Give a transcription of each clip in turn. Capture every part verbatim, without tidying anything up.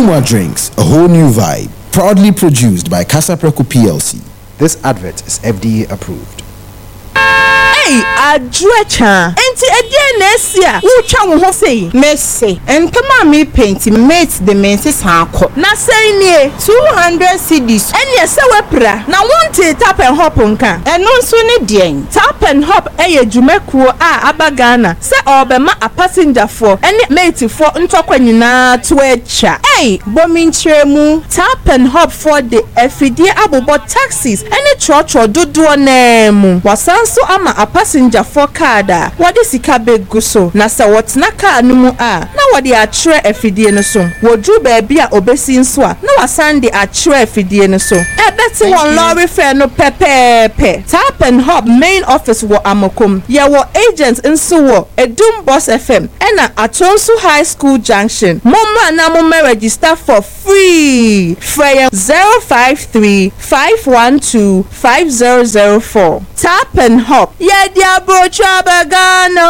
Numa Drinks, a whole new vibe. Proudly produced by Casapreco P L C. This advert is F D A approved. Hey, Adrecha. Enti edie na esia. Wo twa wo ho sei. Messi. Entama me paint mate the menses hanko. Na sei nie two hundred cedis. Ene se wepra. Na wonte tap and hop nka. Eno nso ne den. Tap and hop eye dwumekuo a abagana. Se obema a passenger for ene mate for ntokwa nyina to echa. Hey, bominchiremu. Tap and hop for the efidie abobo taxis. Ene chocho dodo nemu. Wasanso ama a passenger for kada. Wadi sika begu so. Na sa watna ka anumu a. Na wadi atre efidie no so. Wodru baby a obesi nso a. Na wasande atre efidie no so. E beti won lorry fare no pepepe. Tap and Hop main office wo Amokom. Ya wo agents nso wo Edum Boss F M. Ena Atonsu High School Junction. Moma na moma register for free. Freya zero five three five one two five zero zero four. Tap and Hop. Yeah, diablo chabagano.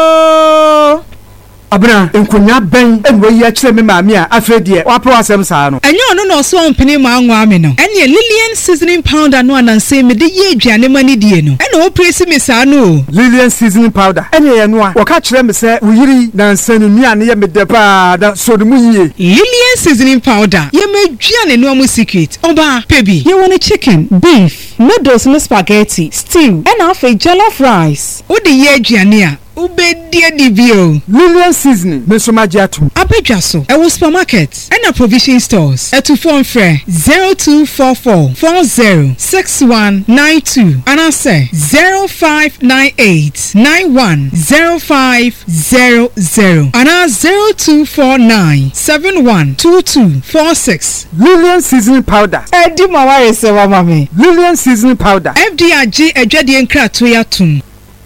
Abra enkonya ben enwe yi akire me maami a afedie wapro asem saa no enye ono no so ompini ma anwa me no ene Lillian seasoning powder no ananse me de ye aduane mani die no ene o presi me saa no Lillian seasoning powder ene ye no a woka kire me se uyiri na nsanu nuane ye me de pa da so de mu yie Lillian seasoning powder ye me aduane no amu secret oba pebi ye want chicken beef noodles no spaghetti stew and half a jollof rice o de ye aduane a Ubedie dibio Lillian seasoning me so magiatum abedwa so e wo supermarket and a provision stores e to phone frɛ zero two four four four zero six one nine two and I say zero five nine eight nine one zero five zero zero and I zero two four nine seven one two two four six. Lillian seasoning powder e di ma ware se wa mama Lillian seasoning powder F D A G adwade nkrato ya tum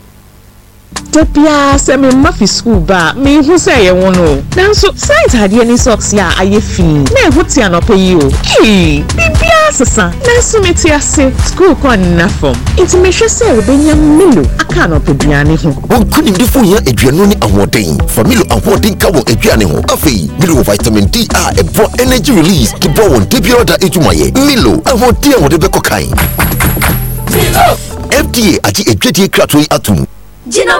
Topia se me mafi school ba me hu se ye wono nanso site hade ni socks ya aye fi na ehuti anope yi o eh bibia sesa nanso meti ase school kon na form it me hwe se obenya milo aka anope biane ho won kunim difo ya aduanu ni ahoden familo ahoden ka won aduane ho afei milo vitamin D a ebo energy release ki bo won debia da ejumaye milo ahoden a wode bekokan F D A ati adwade krato yi atum